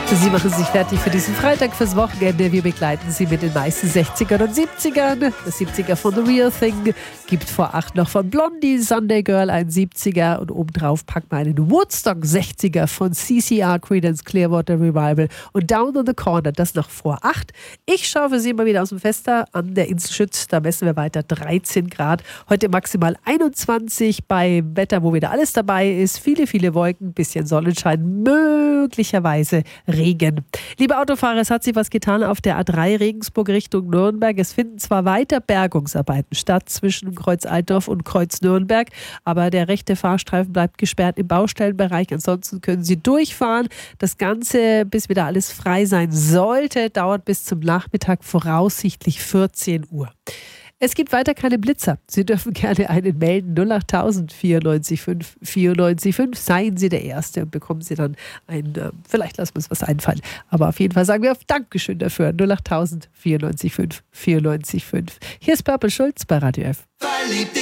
Sie machen sich fertig für diesen Freitag, fürs Wochenende. Wir begleiten Sie mit den meisten 60ern und 70ern. Das 70er von The Real Thing gibt vor 8 noch von Blondie, Sunday Girl ein 70er und obendrauf packen wir einen Woodstock 60er von CCR, Creedence Clearwater Revival und Down on the Corner, das noch vor 8. Ich schaue für Sie mal wieder aus dem Fenster an der Insel Schütz, da messen wir weiter 13 Grad. Heute maximal 21 bei Wetter, wo wieder alles dabei ist. Viele Wolken, bisschen Sonnenschein, möglicherweise Regen. Liebe Autofahrer, es hat sich was getan auf der A3 Regensburg Richtung Nürnberg. Es finden zwar weiter Bergungsarbeiten statt zwischen Kreuz Altdorf und Kreuz Nürnberg, aber der rechte Fahrstreifen bleibt gesperrt im Baustellenbereich. Ansonsten können Sie durchfahren. Das Ganze, bis wieder alles frei sein sollte, dauert bis zum Nachmittag, voraussichtlich 14 Uhr. Es gibt weiter keine Blitzer. Sie dürfen gerne einen melden. 08000 94 5 94 5. Seien Sie der Erste und bekommen Sie dann vielleicht lassen wir uns was einfallen. Aber auf jeden Fall sagen wir auf Dankeschön dafür. 08000 94 5 94 5. Hier ist Purple Schulz bei Radio F.